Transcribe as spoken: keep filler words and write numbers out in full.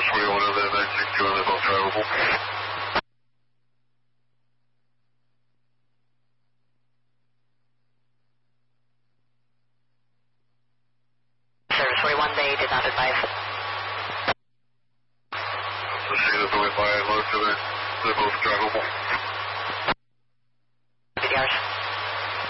Service forty-one and then nine sixty-two, they're both drivable. Service forty-one, they did not advise. So she is going by and most of it, they're both drivable. B D Rs.